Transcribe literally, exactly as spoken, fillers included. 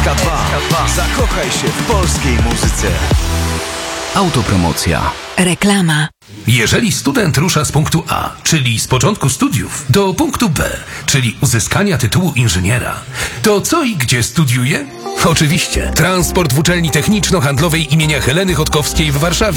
K dwa. Zakochaj się w polskiej muzyce. Autopromocja. Reklama. Jeżeli student rusza z punktu A, czyli z początku studiów, do punktu B, czyli uzyskania tytułu inżyniera, to co i gdzie studiuje? Oczywiście, transport w uczelni techniczno-handlowej imienia Heleny Chodkowskiej w Warszawie.